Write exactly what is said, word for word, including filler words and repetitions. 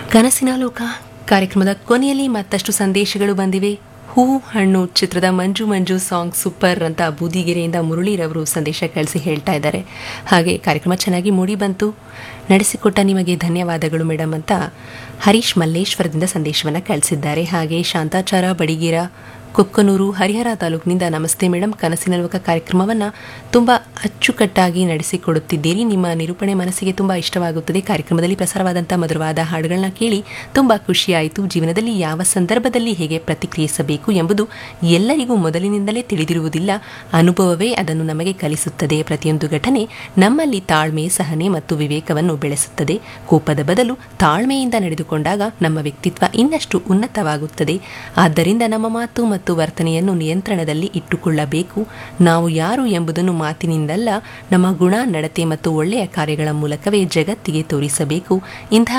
ಕನಸಿನ ಲೋಕ ಕಾರ್ಯಕ್ರಮದ ಕೊನೆಯಲ್ಲಿ ಮತ್ತಷ್ಟು ಸಂದೇಶಗಳು ಬಂದಿವೆ. ಹೂ ಹಣ್ಣು ಚಿತ್ರದ ಮಂಜು ಮಂಜು ಸಾಂಗ್ ಸೂಪರ್ ಅಂತ ಬೂದಿಗೆರೆಯಿಂದ ಮುರಳಿರವರು ಸಂದೇಶ ಕಳಿಸಿ ಹೇಳ್ತಾ ಇದ್ದಾರೆ. ಹಾಗೆ ಕಾರ್ಯಕ್ರಮ ಚೆನ್ನಾಗಿ ಮೂಡಿ ಬಂತು, ನಡೆಸಿಕೊಟ್ಟ ನಿಮಗೆ ಧನ್ಯವಾದಗಳು ಮೇಡಮ್ ಅಂತ ಹರೀಶ್ ಮಲ್ಲೇಶ್ವರದಿಂದ ಸಂದೇಶವನ್ನು ಕಳಿಸಿದ್ದಾರೆ. ಹಾಗೆ ಶಾಂತಾಚಾರ ಬಡಿಗೇರ ಕೊಕ್ಕನೂರು ಹರಿಹರ ತಾಲೂಕಿನಿಂದ ನಮಸ್ತೆ ಮೇಡಮ್, ಕನಸಿನ ಲೋಕ ಕಾರ್ಯಕ್ರಮವನ್ನು ತುಂಬ ಅಚ್ಚುಕಟ್ಟಾಗಿ ನಡೆಸಿಕೊಡುತ್ತಿದ್ದೀರಿ. ನಿಮ್ಮ ನಿರೂಪಣೆ ಮನಸ್ಸಿಗೆ ತುಂಬ ಇಷ್ಟವಾಗುತ್ತದೆ. ಕಾರ್ಯಕ್ರಮದಲ್ಲಿ ಪ್ರಸಾರವಾದಂಥ ಮಧುರವಾದ ಹಾಡುಗಳನ್ನ ಕೇಳಿ ತುಂಬ ಖುಷಿಯಾಯಿತು. ಜೀವನದಲ್ಲಿ ಯಾವ ಸಂದರ್ಭದಲ್ಲಿ ಹೇಗೆ ಪ್ರತಿಕ್ರಿಯಿಸಬೇಕು ಎಂಬುದು ಎಲ್ಲರಿಗೂ ಮೊದಲಿನಿಂದಲೇ ತಿಳಿದಿರುವುದಿಲ್ಲ. ಅನುಭವವೇ ಅದನ್ನು ನಮಗೆ ಕಲಿಸುತ್ತದೆ. ಪ್ರತಿಯೊಂದು ಘಟನೆ ನಮ್ಮಲ್ಲಿ ತಾಳ್ಮೆ, ಸಹನೆ ಮತ್ತು ವಿವೇಕವನ್ನು ಬೆಳೆಸುತ್ತದೆ. ಕೋಪದ ಬದಲು ತಾಳ್ಮೆಯಿಂದ ನಡೆದುಕೊಂಡಾಗ ನಮ್ಮ ವ್ಯಕ್ತಿತ್ವ ಇನ್ನಷ್ಟು ಉನ್ನತವಾಗುತ್ತದೆ. ಆದ್ದರಿಂದ ನಮ್ಮ ಮಾತು ಮತ್ತು ವರ್ತನೆಯನ್ನು ನಿಯಂತ್ರಣದಲ್ಲಿ ಇಟ್ಟುಕೊಳ್ಳಬೇಕು. ನಾವು ಯಾರು ಎಂಬುದನ್ನು ಮಾತಿನಿಂದಲ್ಲ, ನಮ್ಮ ಗುಣ, ನಡತೆ ಮತ್ತು ಒಳ್ಳೆಯ ಕಾರ್ಯಗಳ ಮೂಲಕವೇ ಜಗತ್ತಿಗೆ ತೋರಿಸಬೇಕು. ಇಂತಹ